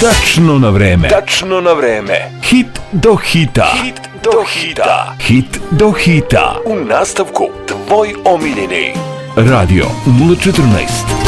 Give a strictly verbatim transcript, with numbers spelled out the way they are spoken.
Tačno na vreme. Tačno na vreme. Hit do hita. Hit do hita. Hit do hita. U nastavku tvoj omiljeni Radio nula četrnaest.